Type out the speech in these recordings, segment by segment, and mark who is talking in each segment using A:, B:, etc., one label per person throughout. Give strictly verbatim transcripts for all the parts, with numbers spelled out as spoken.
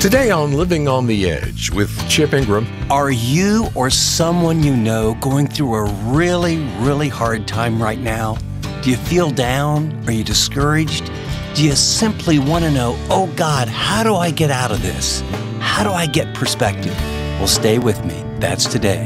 A: Today on Living on the Edge with Chip Ingram.
B: Are you or someone you know going through a really, really hard time right now? Do you feel down? Are you discouraged? Do you simply want to know, oh God, how do I get out of this? How do I get perspective? Well, stay with me. That's today.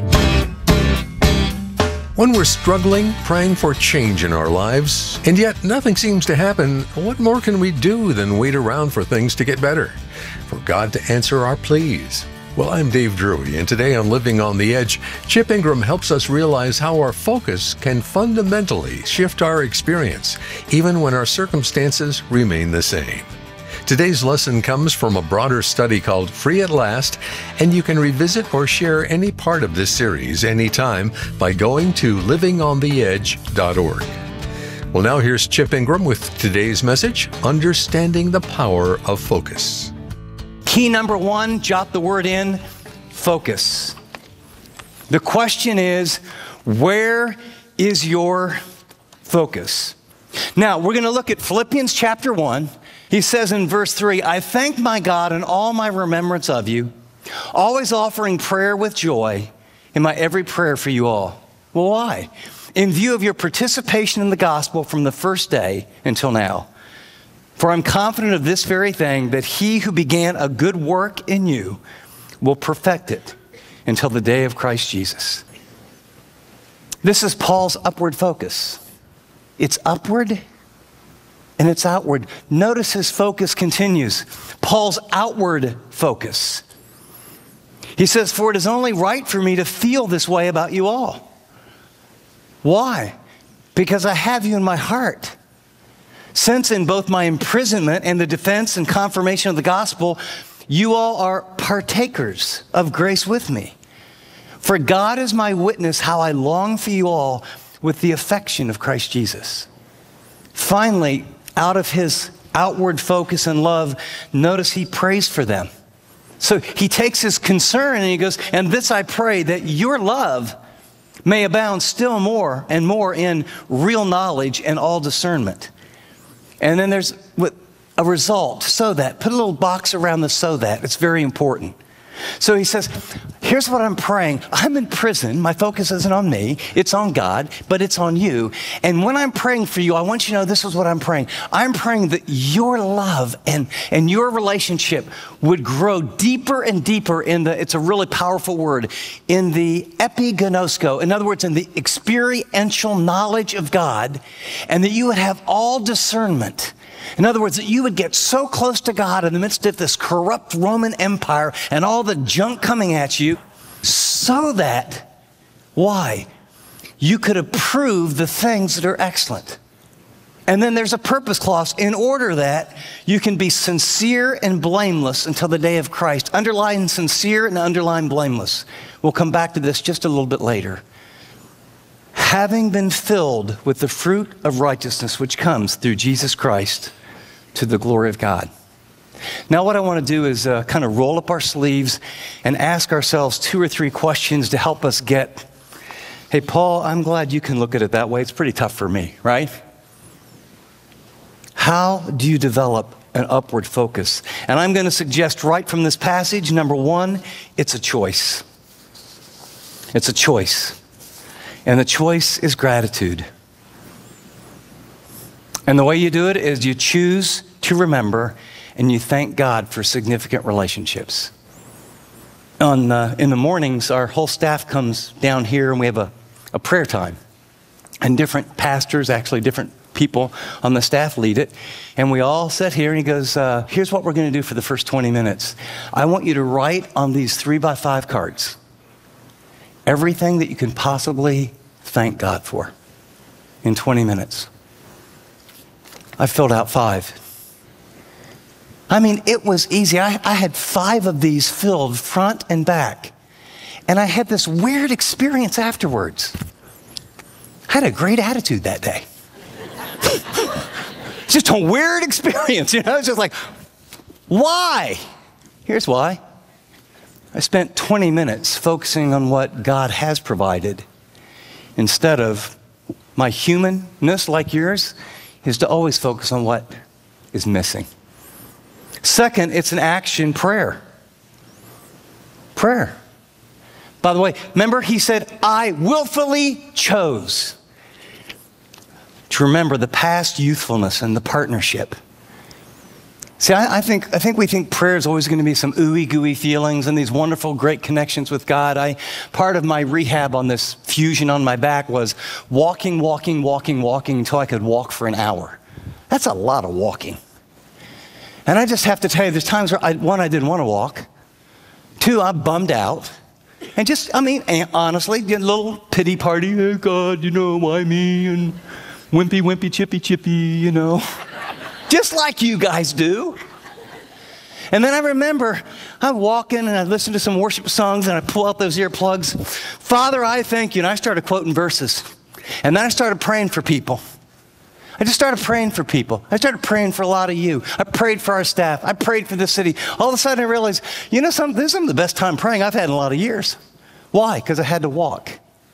A: When we're struggling, praying for change in our lives, and yet nothing seems to happen, what more can we do than wait around for things to get better? For God to answer our pleas? Well, I'm Dave Drury, and today on Living on the Edge, Chip Ingram helps us realize how our focus can fundamentally shift our experience, even when our circumstances remain the same. Today's lesson comes from a broader study called Free at Last, and you can revisit or share any part of this series anytime by going to living on the edge dot org. Well, now here's Chip Ingram with today's message, Understanding the Power of Focus.
B: Key number one, jot the word in, focus. The question is, where is your focus? Now, we're going to look at Philippians chapter one. He says in verse three, I thank my God in all my remembrance of you, always offering prayer with joy in my every prayer for you all. Well, why? In view of your participation in the gospel from the first day until now. For I'm confident of this very thing, that he who began a good work in you will perfect it until the day of Christ Jesus. This is Paul's upward focus. It's upward and it's outward. Notice his focus continues. Paul's outward focus. He says, for it is only right for me to feel this way about you all. Why? Because I have you in my heart. Since in both my imprisonment and the defense and confirmation of the gospel, you all are partakers of grace with me. For God is my witness how I long for you all with the affection of Christ Jesus. Finally, out of his outward focus and love, notice he prays for them. So he takes his concern and he goes, and this I pray, that your love may abound still more and more in real knowledge and all discernment. And then there's a result, so that. Put a little box around the so that. It's very important. So he says, here's what I'm praying. I'm in prison. My focus isn't on me. It's on God, but it's on you. And when I'm praying for you, I want you to know this is what I'm praying. I'm praying that your love and, and your relationship would grow deeper and deeper in the, it's a really powerful word, in the epigenosko. In other words, in the experiential knowledge of God, and that you would have all discernment. In other words, that you would get so close to God in the midst of this corrupt Roman Empire and all the junk coming at you, so that, why? You could approve the things that are excellent. And then there's a purpose clause, in order that you can be sincere and blameless until the day of Christ. Underline sincere and underline blameless. We'll come back to this just a little bit later. Having been filled with the fruit of righteousness which comes through Jesus Christ to the glory of God. Now what I want to do is uh, kind of roll up our sleeves and ask ourselves two or three questions to help us get, hey, Paul, I'm glad you can look at it that way. It's pretty tough for me, right? How do you develop an upward focus? And I'm going to suggest right from this passage, number one, it's a choice. It's a choice. And the choice is gratitude. And the way you do it is you choose to remember and you thank God for significant relationships. On, uh, in the mornings, our whole staff comes down here and we have a, a prayer time. And different pastors, actually different people on the staff lead it. And we all sit here and he goes, uh, here's what we're going to do for the first twenty minutes. I want you to write on these three by five cards everything that you can possibly thank God for in twenty minutes. I filled out five. I mean, it was easy. I, I had five of these filled front and back. And I had this weird experience afterwards. I had a great attitude that day. Just a weird experience, you know? It's just like, why? Here's why. I spent twenty minutes focusing on what God has provided instead of my humanness like yours is to always focus on what is missing. Second, it's an action prayer. Prayer. By the way, remember he said, I willfully chose to remember the past youthfulness and the partnership. See, I, I think I think we think prayer is always going to be some ooey gooey feelings and these wonderful, great connections with God. I part of my rehab on this fusion on my back was walking, walking, walking, walking until I could walk for an hour. That's a lot of walking. And I just have to tell you, there's times where I, one, I didn't want to walk. Two, I'm bummed out. And just, I mean, honestly, get a little pity party. Hey, God, you know, why me? And wimpy, wimpy, chippy, chippy, you know. Just like you guys do. And then I remember I'm walking and I listen to some worship songs and I pull out those earplugs. Father, I thank you. And I started quoting verses. And then I started praying for people. I just started praying for people. I started praying for a lot of you. I prayed for our staff. I prayed for the city. All of a sudden I realized, you know something, this is some of the best time praying I've had in a lot of years. Why? Because I had to walk.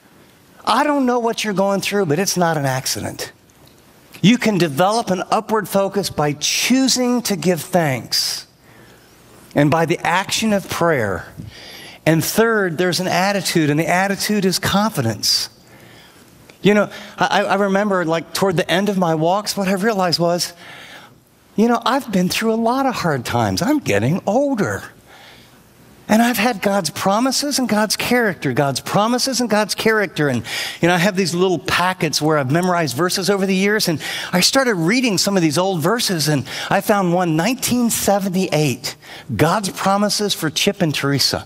B: I don't know what you're going through, but it's not an accident. You can develop an upward focus by choosing to give thanks and by the action of prayer. And third, there's an attitude, and the attitude is confidence. You know, I, I remember like toward the end of my walks, what I realized was, you know, I've been through a lot of hard times. I'm getting older. And I've had God's promises and God's character, God's promises and God's character. And, you know, I have these little packets where I've memorized verses over the years. And I started reading some of these old verses and I found one, nineteen seventy-eight, God's promises for Chip and Teresa.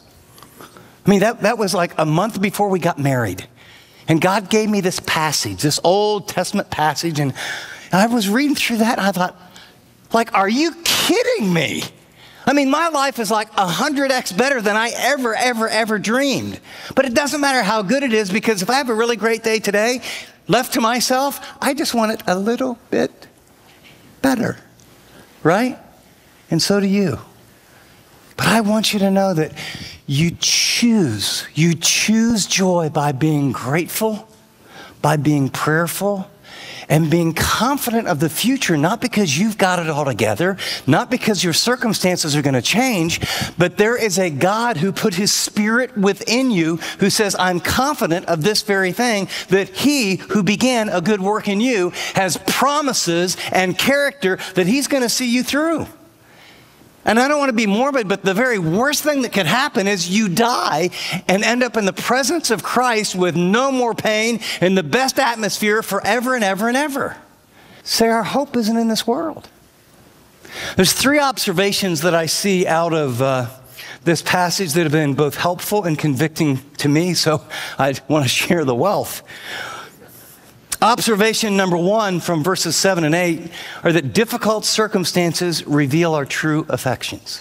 B: I mean, that, that was like a month before we got married. And God gave me this passage, this Old Testament passage. And I was reading through that and I thought, like, are you kidding me? I mean, my life is like one hundred x better than I ever, ever, ever dreamed. But it doesn't matter how good it is, because if I have a really great day today, left to myself, I just want it a little bit better, right? And so do you. But I want you to know that you choose, you choose joy by being grateful, by being prayerful, and being confident of the future, not because you've got it all together, not because your circumstances are going to change, but there is a God who put his spirit within you who says, I'm confident of this very thing, that he who began a good work in you has promises and character that he's going to see you through. And I don't want to be morbid, but the very worst thing that could happen is you die and end up in the presence of Christ with no more pain in the best atmosphere forever and ever and ever. Say, our hope isn't in this world. There's three observations that I see out of uh, this passage that have been both helpful and convicting to me, so I want to share the wealth. Observation number one from verses seven and eight are that difficult circumstances reveal our true affections.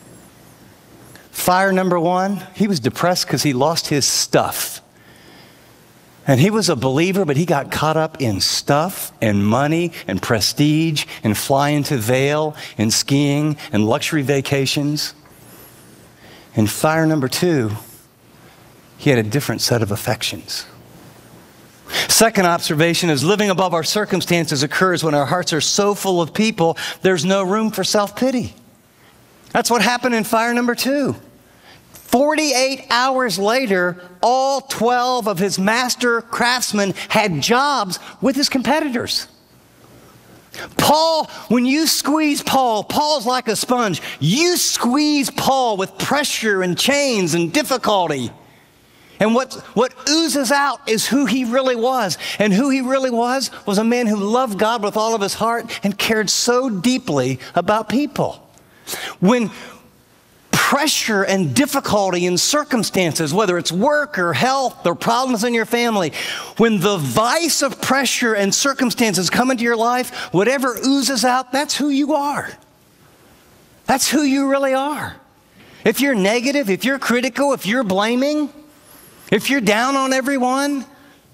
B: Fire number one, he was depressed because he lost his stuff. And he was a believer, but he got caught up in stuff and money and prestige and flying to Vail and skiing and luxury vacations. And fire number two, he had a different set of affections. Second observation is living above our circumstances occurs when our hearts are so full of people, there's no room for self-pity. That's what happened in fire number two. forty-eight hours later, all twelve of his master craftsmen had jobs with his competitors. Paul, when you squeeze Paul, Paul's like a sponge. You squeeze Paul with pressure and chains and difficulty. And what, what oozes out is who he really was. And who he really was was a man who loved God with all of his heart and cared so deeply about people. When pressure and difficulty in circumstances, whether it's work or health or problems in your family, when the vice of pressure and circumstances come into your life, whatever oozes out, that's who you are. That's who you really are. If you're negative, if you're critical, if you're blaming, if you're down on everyone,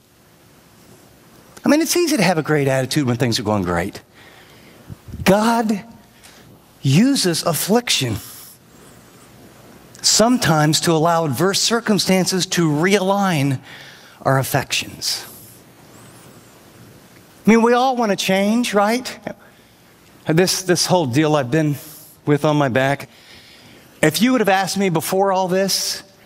B: I mean, it's easy to have a great attitude when things are going great. God uses affliction sometimes to allow adverse circumstances to realign our affections. I mean, we all want to change, right? This, this whole deal I've been with on my back, if you would have asked me before all this,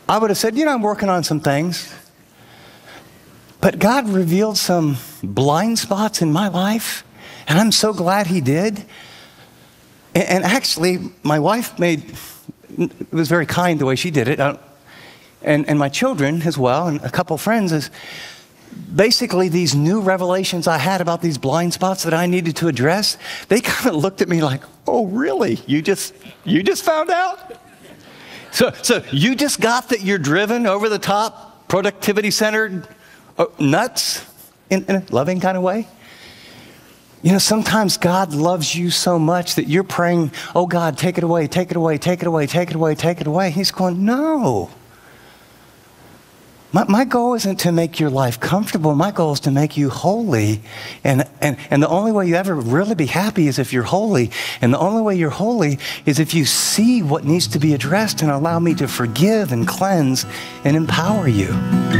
B: I would have said, you know, I'm working on some things. But God revealed some blind spots in my life, and I'm so glad he did. And, and actually, my wife made, it was very kind the way she did it, uh, and, and my children as well, and a couple friends, is basically these new revelations I had about these blind spots that I needed to address. They kind of looked at me like, oh, really? You just, you just found out? So, so you just got that you're driven over the top, productivity-centered, uh, nuts in, in a loving kind of way? You know, sometimes God loves you so much that you're praying, oh, God, take it away, take it away, take it away, take it away, take it away. He's going, no. My, my goal isn't to make your life comfortable. My goal is to make you holy. And, and, and the only way you ever really be happy is if you're holy. And the only way you're holy is if you see what needs to be addressed and allow me to forgive and cleanse and empower you.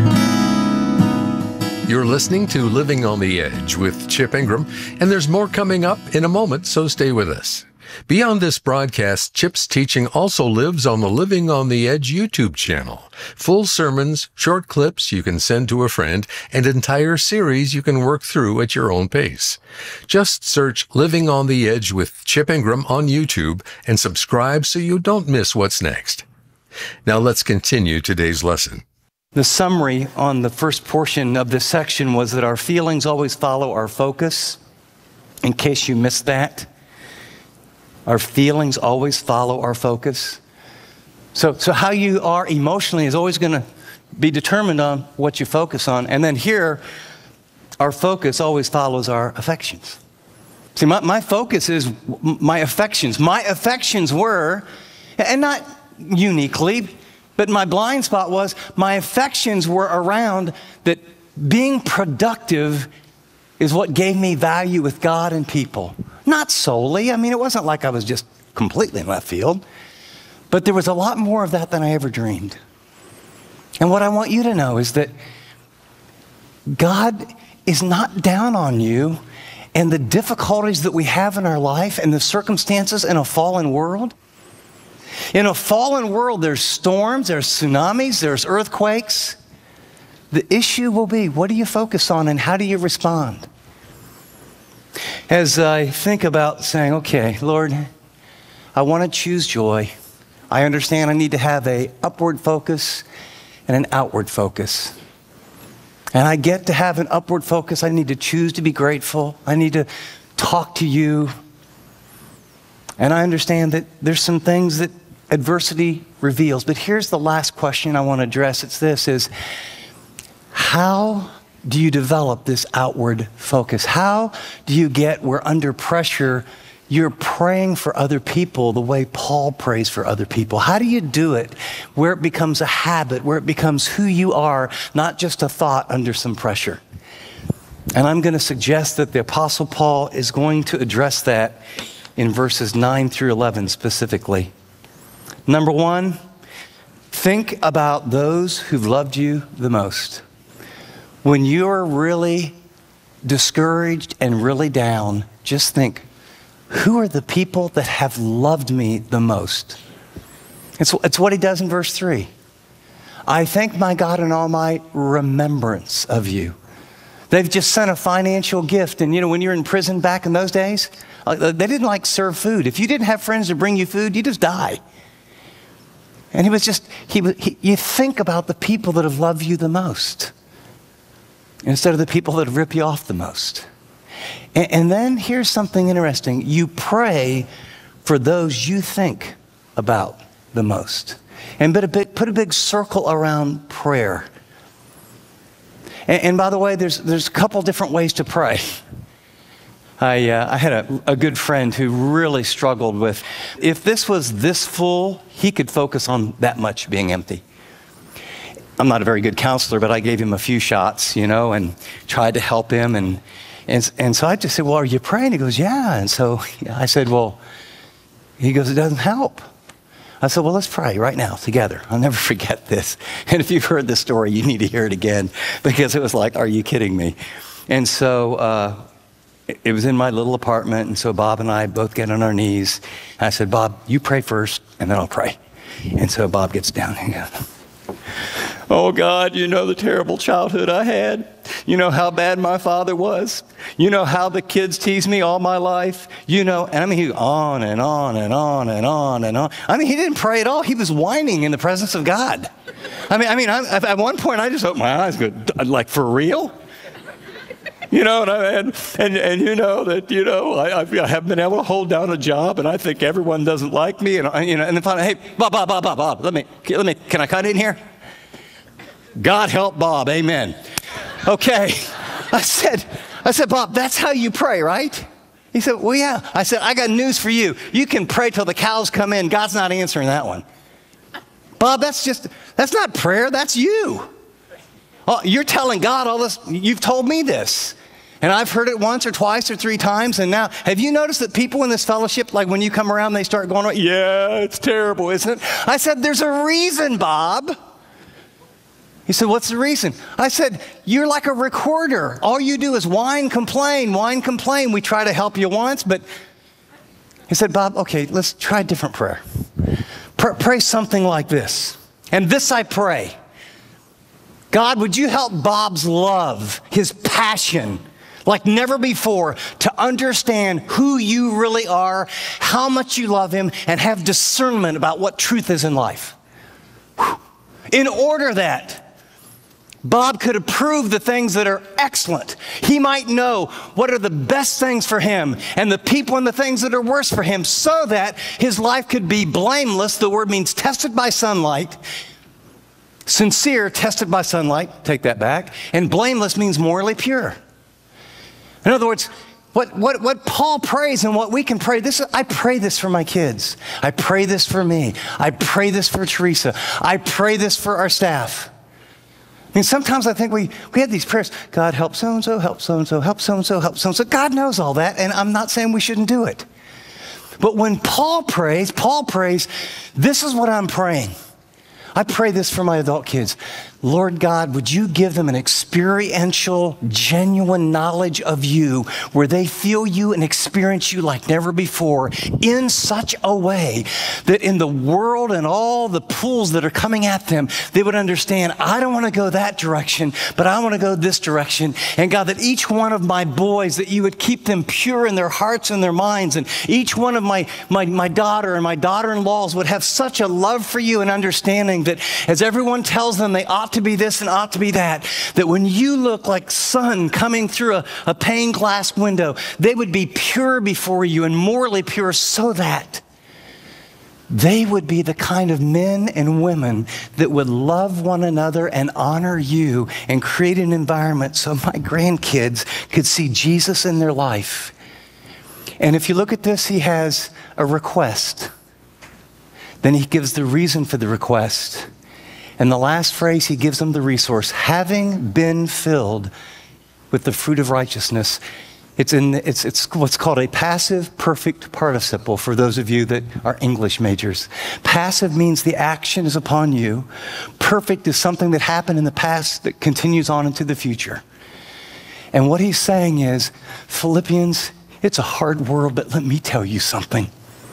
A: You're listening to Living on the Edge with Chip Ingram, and there's more coming up in a moment, so stay with us. Beyond this broadcast, Chip's teaching also lives on the Living on the Edge YouTube channel. Full sermons, short clips you can send to a friend, and entire series you can work through at your own pace. Just search Living on the Edge with Chip Ingram on YouTube and subscribe so you don't miss what's next. Now let's continue today's lesson.
B: The summary on the first portion of this section was that our feelings always follow our focus. In case you missed that, our feelings always follow our focus. So, so how you are emotionally is always going to be determined on what you focus on. And then here, our focus always follows our affections. See, my, my focus is my affections. My affections were, and not uniquely, but my blind spot was my affections were around that being productive is what gave me value with God and people. Not solely. I mean, it wasn't like I was just completely in left field. But there was a lot more of that than I ever dreamed. And what I want you to know is that God is not down on you and the difficulties that we have in our life and the circumstances in a fallen world. In a fallen world, there's storms, there's tsunamis, there's earthquakes. The issue will be, what do you focus on and how do you respond? As I think about saying, okay, Lord, I want to choose joy. I understand I need to have an upward focus and an outward focus. And I get to have an upward focus. I need to choose to be grateful. I need to talk to you. And I understand that there's some things that adversity reveals. But here's the last question I want to address. It's this, is how do you develop this outward focus? How do you get where under pressure you're praying for other people the way Paul prays for other people? How do you do it where it becomes a habit, where it becomes who you are, not just a thought under some pressure? And I'm going to suggest that the Apostle Paul is going to address that in verses nine through eleven specifically. Number one, think about those who've loved you the most. When you're really discouraged and really down, just think, who are the people that have loved me the most? It's, it's what he does in verse three. I thank my God in all my remembrance of you. They've just sent a financial gift. And you know, when you're in prison back in those days, they didn't like serve food. If you didn't have friends to bring you food, you just die. And he was just, he, he you think about the people that have loved you the most instead of the people that rip you off the most. And, and then here's something interesting. You pray for those you think about the most. And put a big, put a big circle around prayer. And, and by the way, there's, there's a couple different ways to pray. I, uh, I had a, a good friend who really struggled with, if this was this full, he could focus on that much being empty. I'm not a very good counselor, but I gave him a few shots, you know, and tried to help him. And, and, and so I just said, well, are you praying? He goes, yeah. And so I said, well, he goes, it doesn't help. I said, well, let's pray right now together. I'll never forget this. And if you've heard this story, you need to hear it again, because it was like, are you kidding me? And so uh, it was in my little apartment. And so Bob and I both get on our knees. And I said, Bob, you pray first, and then I'll pray. And so Bob gets down and goes, Oh, God, you know the terrible childhood I had. You know how bad my father was. You know how the kids teased me all my life. You know, and I mean, he on and on and on and on and on. I mean, he didn't pray at all. He was whining in the presence of God. I mean, I mean, I, at one point, I just opened my eyes and go, like, for real? You know, and, I, and, and, and you know that, you know, I, I haven't been able to hold down a job, and I think everyone doesn't like me. And, you know, and then finally, hey, Bob, Bob, Bob, Bob, Bob, let me, let me, can I cut in here? God help Bob, amen. Okay, I said, I said, Bob, that's how you pray, right? He said, well, yeah. I said, I got news for you. You can pray till the cows come in. God's not answering that one. Bob, that's just, that's not prayer, that's you. Oh, you're telling God all this, you've told me this. And I've heard it once or twice or three times, and now, have you noticed that people in this fellowship, like when you come around, they start going, yeah, it's terrible, isn't it? I said, there's a reason, Bob. He said, what's the reason? I said, you're like a recorder. All you do is whine, complain, whine, complain. We try to help you once, but he said, Bob, okay, let's try a different prayer. Pr- pray something like this. And this I pray. God, would you help Bob's love, his passion, like never before, to understand who you really are, how much you love him, and have discernment about what truth is in life. Whew. In order that Bob could approve the things that are excellent. He might know what are the best things for him and the people and the things that are worse for him, so that his life could be blameless. The word means tested by sunlight. Sincere, tested by sunlight, take that back. And blameless means morally pure. In other words, what, what, what Paul prays and what we can pray, this is, I pray this for my kids. I pray this for me. I pray this for Teresa. I pray this for our staff. I mean, sometimes I think we, we have these prayers, God help so-and-so, help so-and-so, help so-and-so, help so-and-so. God knows all that, and I'm not saying we shouldn't do it. But when Paul prays, Paul prays, this is what I'm praying. I pray this for my adult kids. Lord God, would you give them an experiential, genuine knowledge of you where they feel you and experience you like never before in such a way that in the world and all the pools that are coming at them, they would understand, I don't want to go that direction, but I want to go this direction. And God, that each one of my boys, that you would keep them pure in their hearts and their minds. And each one of my, my, my daughter and my daughter-in-laws would have such a love for you and understanding that as everyone tells them they ought to be this and ought to be that, that when you look like sun coming through a, a pane glass window, they would be pure before you and morally pure, so that they would be the kind of men and women that would love one another and honor you and create an environment so my grandkids could see Jesus in their life. And if you look at this, he has a request. Then he gives the reason for the request. And the last phrase, he gives them the resource. Having been filled with the fruit of righteousness. It's, in, it's, it's what's called a passive perfect participle for those of you that are English majors. Passive means the action is upon you. Perfect is something that happened in the past that continues on into the future. And what he's saying is, Philippians, it's a hard world, but let me tell you something.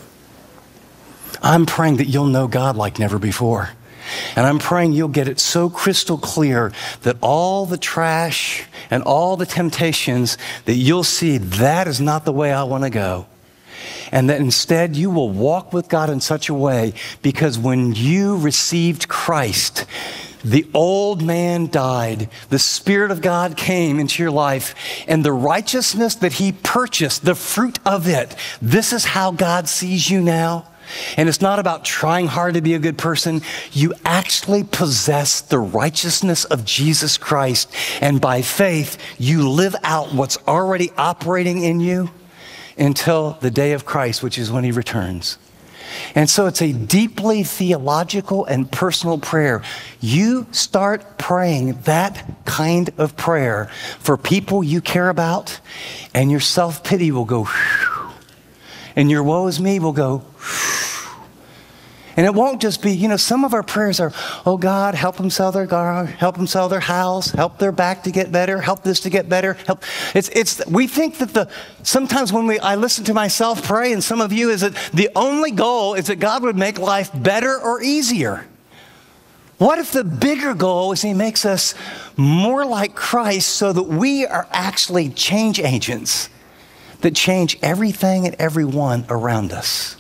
B: I'm praying that you'll know God like never before. And I'm praying you'll get it so crystal clear that all the trash and all the temptations, that you'll see that is not the way I want to go. And that instead you will walk with God in such a way, because when you received Christ, the old man died, the Spirit of God came into your life, and the righteousness that he purchased, the fruit of it, this is how God sees you now. And it's not about trying hard to be a good person. You actually possess the righteousness of Jesus Christ. And by faith, you live out what's already operating in you until the day of Christ, which is when he returns. And so it's a deeply theological and personal prayer. You start praying that kind of prayer for people you care about, and your self-pity will go, whew, and your woe is me will go, whew. And it won't just be, you know, some of our prayers are, oh God, help them sell their car, help them sell their house, help their back to get better, help this to get better. Help. It's, it's, we think that the, sometimes when we, I listen to myself pray, and some of you, is that the only goal is that God would make life better or easier. What if the bigger goal is he makes us more like Christ so that we are actually change agents that change everything and everyone around us?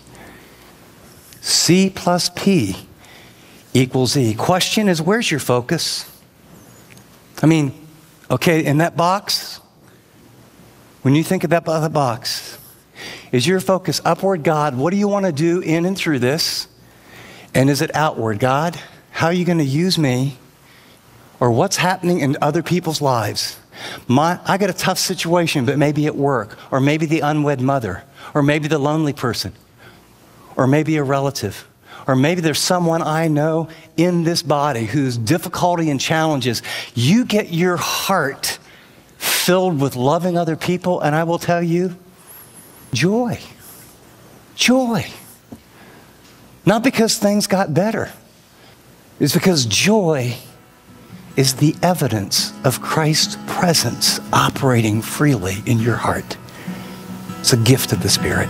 B: C plus P equals E. Question is, where's your focus? I mean, okay, in that box, when you think of that box, is your focus upward? God, what do you want to do in and through this? And is it outward? God, how are you going to use me? Or what's happening in other people's lives? My, I got a tough situation, but maybe at work, or maybe the unwed mother, or maybe the lonely person, or maybe a relative, or maybe there's someone I know in this body whose difficulty and challenges. You get your heart filled with loving other people, and I will tell you, joy. Joy. Not because things got better. It's because joy is the evidence of Christ's presence operating freely in your heart. It's a gift of the Spirit.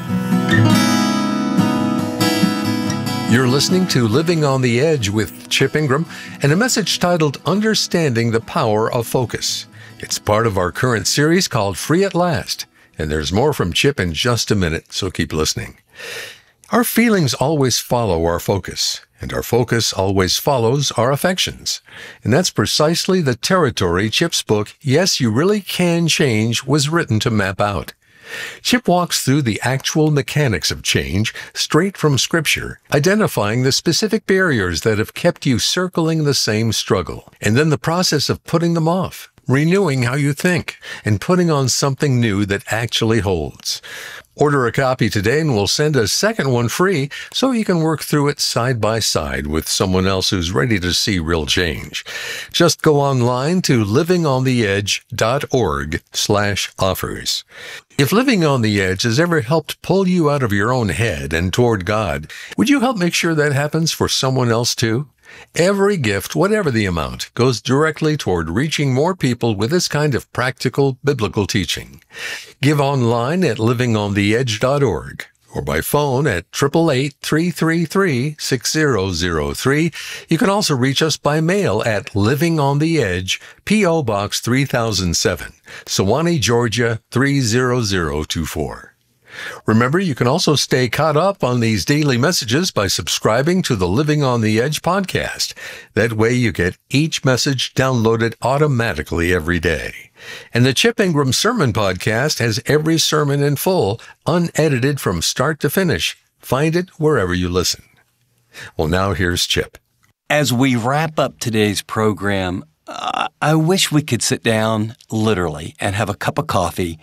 A: You're listening to Living on the Edge with Chip Ingram and a message titled Understanding the Power of Focus. It's part of our current series called Free at Last, and there's more from Chip in just a minute, so keep listening. Our feelings always follow our focus, and our focus always follows our affections. And that's precisely the territory Chip's book, Yes, You Really Can Change, was written to map out. Chip walks through the actual mechanics of change straight from Scripture, identifying the specific barriers that have kept you circling the same struggle, and then the process of putting them off, renewing how you think, and putting on something new that actually holds. Order a copy today and we'll send a second one free so you can work through it side by side with someone else who's ready to see real change. Just go online to livingontheedge.org slash offers. If Living on the Edge has ever helped pull you out of your own head and toward God, would you help make sure that happens for someone else too? Every gift, whatever the amount, goes directly toward reaching more people with this kind of practical biblical teaching. Give online at living on the edge dot org or by phone at eight eight eight, three three three, six zero zero three. You can also reach us by mail at Living on the Edge, P O Box three thousand seven, Sewanee, Georgia three zero zero two four. Remember, you can also stay caught up on these daily messages by subscribing to the Living on the Edge podcast. That way you get each message downloaded automatically every day. And the Chip Ingram Sermon Podcast has every sermon in full, unedited from start to finish. Find it wherever you listen. Well, now here's Chip.
C: As we wrap up today's program, uh, I wish we could sit down literally and have a cup of coffee.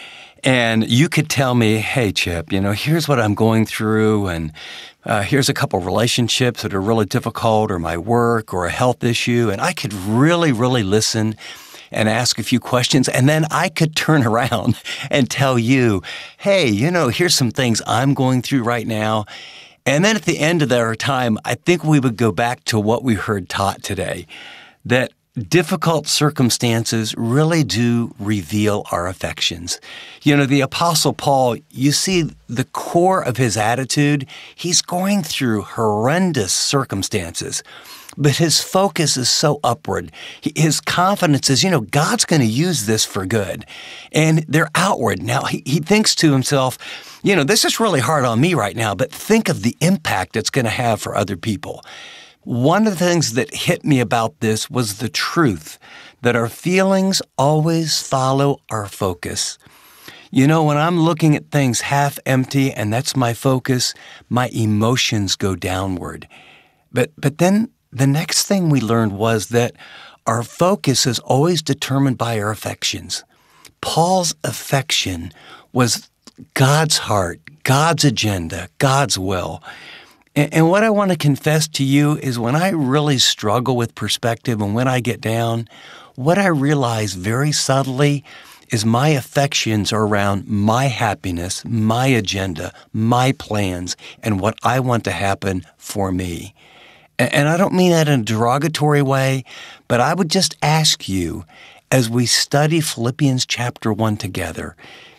C: And you could tell me, hey, Chip, you know, here's what I'm going through, and uh, here's a couple relationships that are really difficult, or my work, or a health issue, and I could really, really listen and ask a few questions, and then I could turn around and tell you, hey, you know, here's some things I'm going through right now. And then at the end of our time, I think we would go back to what we heard taught today, that difficult circumstances really do reveal our affections. You know, the Apostle Paul, you see the core of his attitude. He's going through horrendous circumstances, but his focus is so upward. His confidence is, you know, God's going to use this for good. And they're outward. Now, he, he thinks to himself, you know, this is really hard on me right now, but think of the impact it's going to have for other people. One of the things that hit me about this was the truth that our feelings always follow our focus. You know, when I'm looking at things half empty and that's my focus, my emotions go downward. But but then the next thing we learned was that our focus is always determined by our affections. Paul's affection was God's heart, God's agenda, God's will. And what I want to confess to you is when I really struggle with perspective and when I get down, what I realize very subtly is my affections are around my happiness, my agenda, my plans, and what I want to happen for me. And I don't mean that in a derogatory way, but I would just ask you, as we study Philippians chapter one together,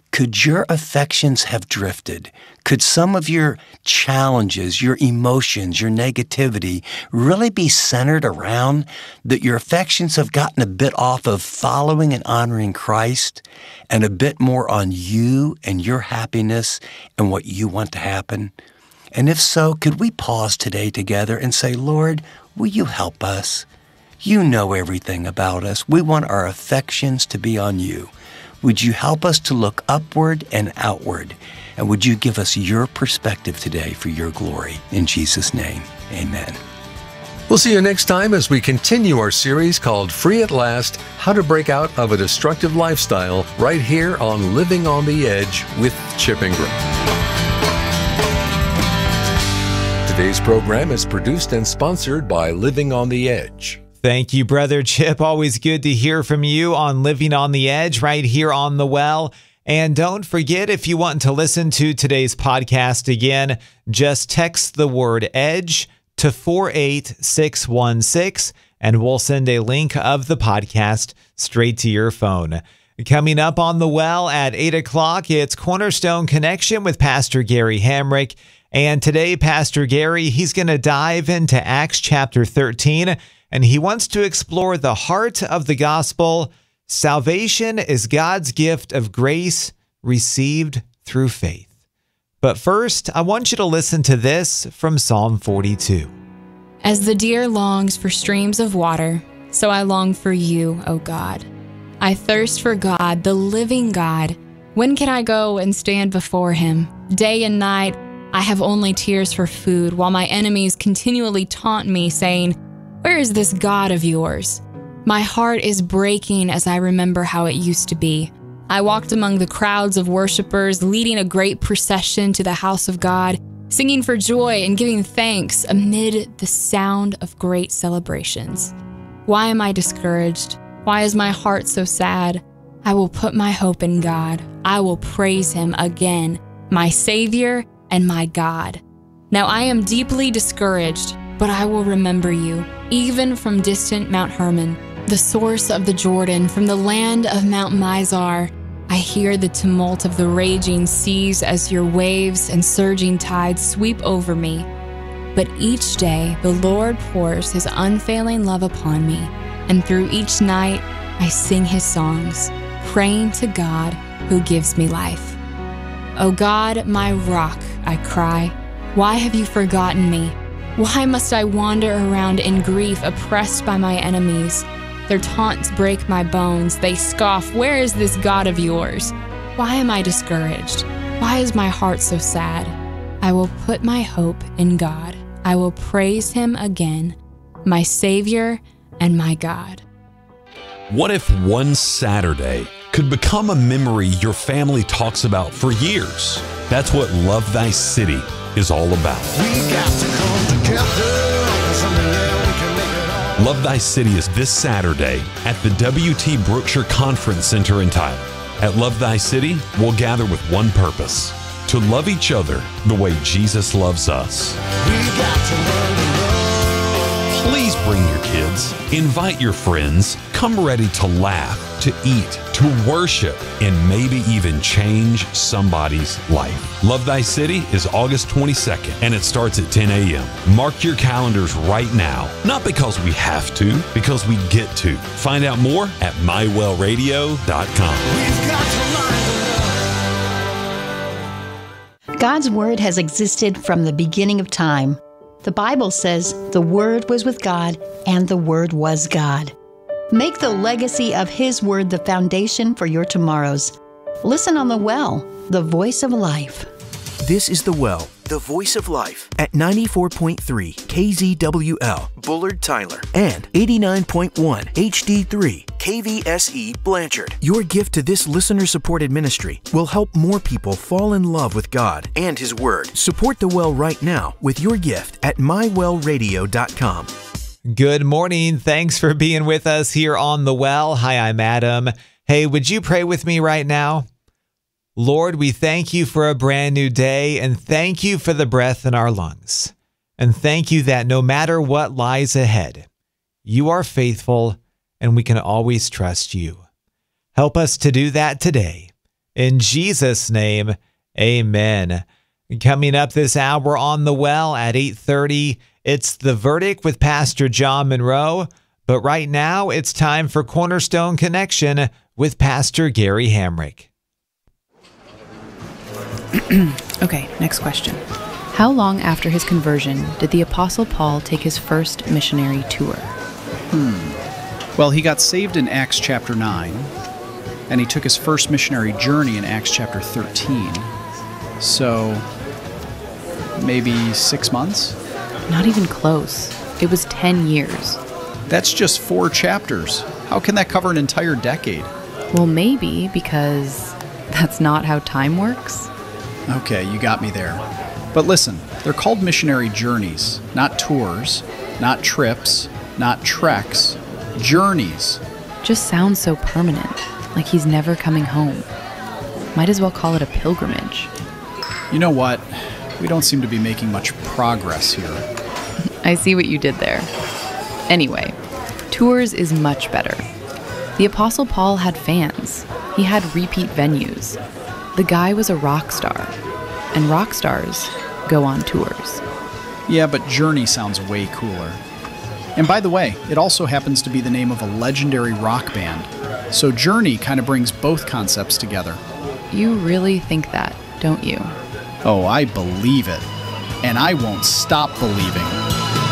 C: could your affections have drifted? Could some of your challenges, your emotions, your negativity really be centered around that your affections have gotten a bit off of following and honoring Christ and a bit more on you and your happiness and what you want to happen? And if so, could we pause today together and say, Lord, will you help us? You know everything about us. We want our affections to be on you. Would you help us to look upward and outward? And would you give us your perspective today for your glory? In Jesus' name, amen.
A: We'll see you next time as we continue our series called Free at Last, How to Break Out of a Destructive Lifestyle, right here on Living on the Edge with Chip Ingram. Today's program is produced and sponsored by Living on the Edge.
D: Thank you, Brother Chip. Always good to hear from you on Living on the Edge right here on The Well. And don't forget, if you want to listen to today's podcast again, just text the word EDGE to four eight six one six, and we'll send a link of the podcast straight to your phone. Coming up on The Well at eight o'clock, it's Cornerstone Connection with Pastor Gary Hamrick. And today, Pastor Gary, he's going to dive into Acts chapter thirteen, and he wants to explore the heart of the gospel. Salvation is God's gift of grace received through faith. But first, I want you to listen to this from Psalm forty-two.
E: As the deer longs for streams of water, so I long for you, O God. I thirst for God, the living God. When can I go and stand before him? Day and night, I have only tears for food, while my enemies continually taunt me, saying, "Where is this God of yours?" My heart is breaking as I remember how it used to be. I walked among the crowds of worshipers, leading a great procession to the house of God, singing for joy and giving thanks amid the sound of great celebrations. Why am I discouraged? Why is my heart so sad? I will put my hope in God. I will praise him again, my Savior and my God. Now I am deeply discouraged, but I will remember you, even from distant Mount Hermon, the source of the Jordan, from the land of Mount Mizar. I hear the tumult of the raging seas as your waves and surging tides sweep over me. But each day the Lord pours his unfailing love upon me, and through each night I sing his songs, praying to God who gives me life. O God, my rock, I cry, why have you forgotten me? Why must I wander around in grief, oppressed by my enemies? Their taunts break my bones. They scoff, "Where is this God of yours?" Why am I discouraged? Why is my heart so sad? I will put my hope in God. I will praise him again, my Savior and my God.
F: What if one Saturday could become a memory your family talks about for years? That's what Love Thy City is all about.
G: We got to come together. Someday we can make it all.
F: Love Thy City is this Saturday at the W T Brookshire Conference Center in Tyler. At Love Thy City, we'll gather with one purpose: to love each other the way Jesus loves us.
G: We got to learn to love.
F: Please bring your kids, invite your friends, come ready to laugh, to eat, to worship, and maybe even change somebody's life. Love Thy City is August twenty-second, and it starts at ten a.m. Mark your calendars right now, not because we have to, because we get to. Find out more at my well radio dot com.
G: We've got to learn to love.
H: God's Word has existed from the beginning of time. The Bible says the Word was with God, and the Word was God. Make the legacy of His Word the foundation for your tomorrows. Listen on The Well, the voice of life.
I: This is The Well, the voice of life, at ninety-four point three K Z W L, Bullard, Tyler, and eighty-nine point one H D three K V S E, Blanchard. Your gift to this listener-supported ministry will help more people fall in love with God and His Word. Support The Well right now with your gift at my well radio dot com.
D: Good morning. Thanks for being with us here on The Well. Hi, I'm Adam. Hey, would you pray with me right now? Lord, we thank you for a brand new day, and thank you for the breath in our lungs. And thank you that no matter what lies ahead, you are faithful and we can always trust you. Help us to do that today. In Jesus' name, amen. Coming up this hour on The Well at eight thirty, it's The Verdict with Pastor John Monroe. But right now, it's time for Cornerstone Connection with Pastor Gary Hamrick.
J: Okay, next question. How long after his conversion did the Apostle Paul take his first missionary tour?
K: Hmm. Well, he got saved in Acts chapter nine, and he took his first missionary journey in Acts chapter thirteen. So, maybe six months?
J: Not even close. It was ten years.
K: That's just four chapters. How can that cover an entire decade?
J: Well, maybe because that's not how time works.
K: Okay, you got me there. But listen, they're called missionary journeys, not tours, not trips, not treks, journeys.
J: Just sounds so permanent, like he's never coming home. Might as well call it a pilgrimage.
K: You know what? We don't seem to be making much progress here.
J: I see what you did there. Anyway, tours is much better. The Apostle Paul had fans. He had repeat venues. The guy was a rock star. And rock stars go on tours.
K: Yeah, but Journey sounds way cooler. And by the way, it also happens to be the name of a legendary rock band. So Journey kind of brings both concepts together.
J: You really think that, don't you?
K: Oh, I believe it. And I won't stop believing.